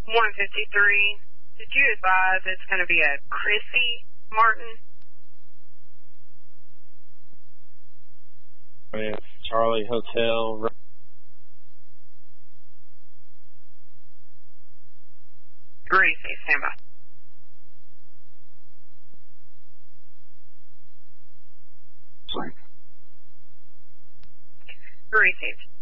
153. Did you advise it's going to be a Chrissy Martin? It's Charlie Hotel. Greasy, stand by. Greasy.